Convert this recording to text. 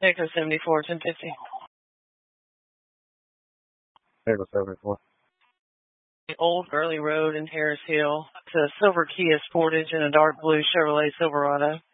Echo 74, 1050. Echo 74. Old Burley Road in Harris Hill. It's a silver Kia Sportage and a dark blue Chevrolet Silverado.